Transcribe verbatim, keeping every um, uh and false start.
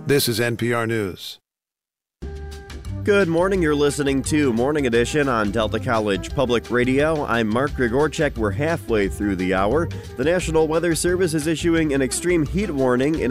This is N P R News. Good morning. You're listening to Morning Edition on Delta College Public Radio. I'm Mark Grigorchek. We're halfway through the hour. The National Weather Service is issuing an extreme heat warning in